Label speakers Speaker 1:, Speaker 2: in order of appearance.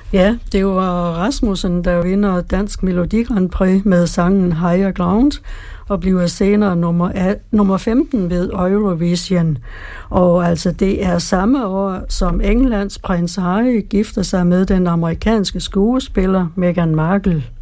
Speaker 1: Ja, det var Rasmussen, der vinder Dansk Melodi Grand Prix med sangen Higher Ground, og bliver senere nummer 15 ved Eurovision. Og altså det er samme år, som Englands prins Harry gifter sig med den amerikanske skuespiller Meghan Markle.